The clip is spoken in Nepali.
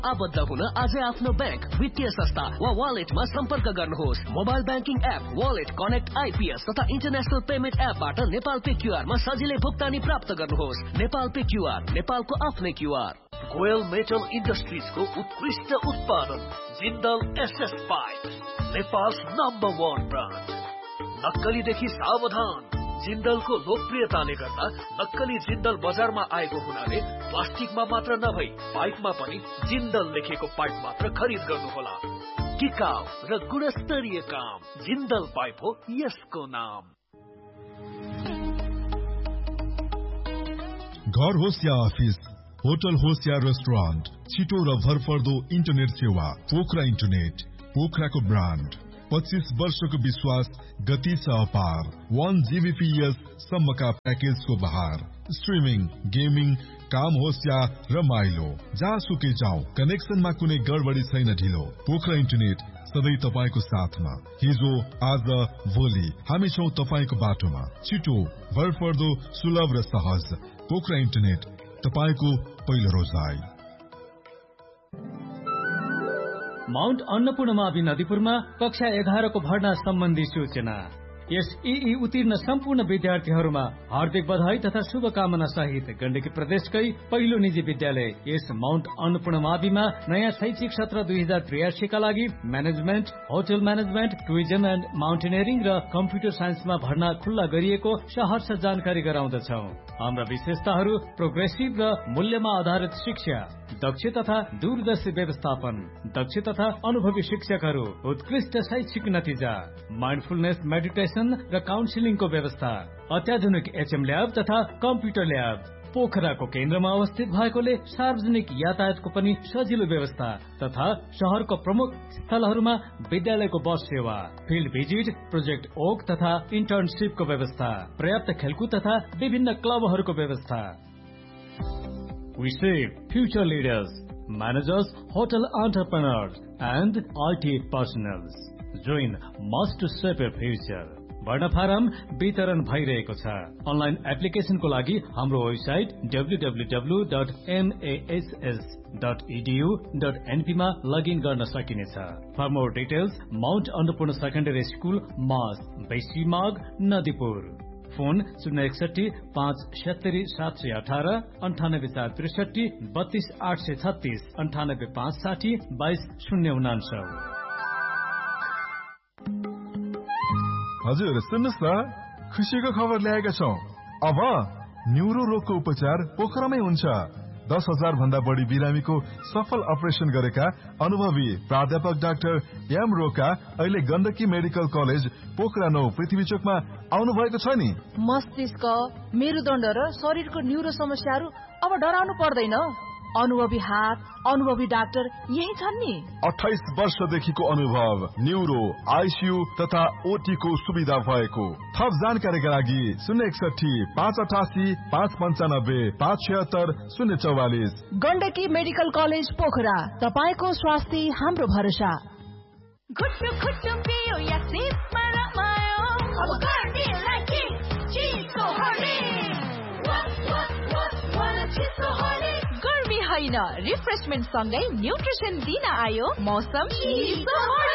आबद्ध हुन आजै आफ्नो बैंक, वित्तीय संस्था वा वालेटमा सम्पर्क गर्नुहोस्। Mobile banking app, wallet, connect IPS तथा इन्टरनेशनल पेमेन्ट एपबाट नेपाल पे क्यूआर मा सजिलै भुक्तानी प्राप्त गर्नुहोस्। नेपाल पे क्यूआर, नेपालको आफ्नै क्यूआर। गोयल मेटल इन्डस्ट्रिजको उत्कृष्ट उत्पादन Jindal SS pipe, Nepal number 1 brand. नक्कलीदेखि सावधान। जिन्दलको लोकप्रियताले गर्दा नक्कली जिन्दल बजारमा आएको हुनाले प्लास्टिकमा मात्र नभई पाइपमा पनि जिन्दल लेखेको पाइप मात्र खरिद गर्नुहोला। टिकाउ र गुणस्तरीय काम, जिन्दल पाइप हो यसको नाम। घर होस् या अफिस, होटल होस् या रेस्टुरेन्ट, छिटो र भरपर्दो इन्टरनेट सेवा पोखरा इन्टरनेट, पोखराको ब्रान्ड। 25 वर्षको विश्वास, गति छ अपार। 1 Gbps सम्मका प्याकेजको बहार। स्ट्रिमिङ, गेमिङ, काम होस् या रमाइलो, जहाँसुकै जाऊ, कनेक्सनमा कुनै गडबडी छैन ढिलो। पोखरा इन्टरनेट सधैँ तपाईको साथमा। हिजो, आज, भोलि हामी छौं तपाईको बाटोमा। छिटो, भरपर्दो, सुलभ र सहज। पोखरा इन्टरनेट, तपाईको पहिलो रोजाइ। माउन्ट अन्नपूर्णमावि नदीपुरमा कक्षा 11 को भर्ना सम्बन्धी सूचना। यस ईई उत्तीर्ण सम्पूर्ण विद्यार्थीहरूमा हार्दिक बधाई तथा शुभकामना सहित गण्डकी प्रदेशकै पहिलो निजी विद्यालय यस माउन्ट अन्नपूर्णमाविमा नयाँ शैक्षिक सत्र 2083 का लागि management, hotel management, tourism and mountaineering र कम्प्युटर साइन्समा भर्ना खुल्ला गरिएको सहर्ष जानकारी गराउँदछौ। हाम्रा विशेषताहरू प्रोग्रेसिभ र मूल्यमा आधारित शिक्षा, दक्ष तथा दूरदर्शी व्यवस्थापन, दक्ष तथा अनुभवी शिक्षकहरू, उत्कृष्ट शैक्षिक नतिजा, माइन्डफुलनेस मेडिटेसन र काउन्सिलिङको व्यवस्था, अत्याधुनिक एचएम ल्याब तथा कम्प्युटर ल्याब। पोखराको केन्द्रमा अवस्थित भएकोले सार्वजनिक यातायातको पनि सजिलो व्यवस्था तथा शहरको प्रमुख स्थलहरूमा विद्यालयको बस सेवा, फिल्ड भिजिट, प्रोजेक्ट ओक तथा इन्टर्नशिपको व्यवस्था, पर्याप्त खेलकुद तथा विभिन्न क्लबहरूको व्यवस्था। We save future leaders, managers, hotel entrepreneurs and IT personnel. Join us to shape your future. भर्ना फारम वितरण भइरहेको छ। अनलाइन एप्लिकेशनको लागि हाम्रो वेबसाइट www.mass.edu.np मा लगइन गर्न सकिनेछ। For more details Mount Annapurna secondary school, mass, बेसीमाग, Nadipur. Phone 061 570 718 98463 32 836 98 560 22 099। हजुर सुन्नुस् न, खुसीको खबर ल्याएका छौं। अब न्युरो रोगको उपचार पोखरामै हुन्छ। 10,000 भन्दा बढी बिरामीको सफल अपरेसन गरेका अनुभवी प्राध्यापक डाक्टर एम रोका अहिले गण्डकी मेडिकल कलेज पोखरा 9 पृथ्वी चोकमा आउनु भएको छ नि। मस्तिष्क, मेरुदण्ड र शरीरको न्युरो समस्याहरू अब डराउनु पर्दैन। अनुभवी हात, अनुभवी डाक्टर यही छन् नि। 28 वर्षदेखिको अनुभव, न्युरो, आइसियु तथा ओटी को सुविधा भएको। थप जानकारीका लागि 061 588 595 576 044। गण्डकी मेडिकल कलेज पोखरा, तपाईको स्वास्थ्य हाम्रो भरोसा। घुट्टु घुट्टु पियो या सिपमा रमायो, अब गर्मीलाई के चिसो हरे, चिसो हरे। गर्मी होइन, रिफ्रेशमेन्ट सँगै न्युट्रिसन दिन आयो मौसम चिसो हरे।